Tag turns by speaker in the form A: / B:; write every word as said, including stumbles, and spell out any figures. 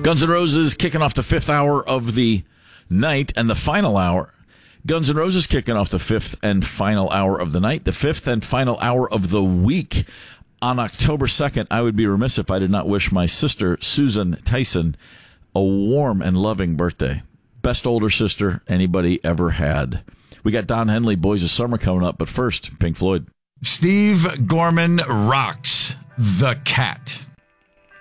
A: Guns N' Roses kicking off the fifth hour of the night and the final hour. Guns N' Roses kicking off the fifth and final hour of the night, the fifth and final hour of the week. On October second, I would be remiss if I did not wish my sister, Susan Tyson, a warm and loving birthday. Best older sister anybody ever had. We got Don Henley, Boys of Summer, coming up, but first, Pink Floyd.
B: Steve Gorman rocks The Cat.